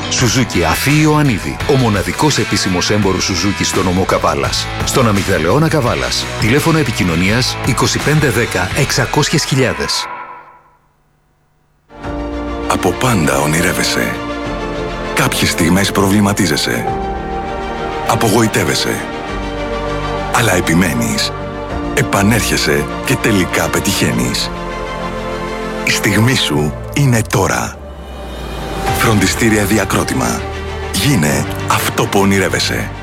Σουζούκι Αφή Ιωαννίδη. Ο μοναδικός επίσημος έμπορος Σουζούκι στο νομό Καβάλας. Στον Αμυγδαλεώνα Καβάλας. Τηλέφωνο επικοινωνίας 2510 600.000. Από πάντα ονειρεύεσαι. Κάποιες στιγμές προβληματίζεσαι. Απογοητεύεσαι. Αλλά επιμένεις. Επανέρχεσαι και τελικά πετυχαίνεις. Η στιγμή σου είναι τώρα. Φροντιστήρια Διακρότημα. Γίνε αυτό που ονειρεύεσαι.